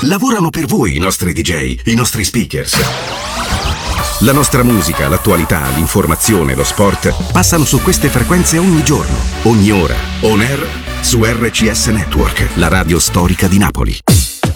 Lavorano per voi i nostri DJ, i nostri speakers. La nostra musica, l'attualità, l'informazione, lo sport passano su queste frequenze ogni giorno, ogni ora, on air, su RCS Network, la radio storica di Napoli.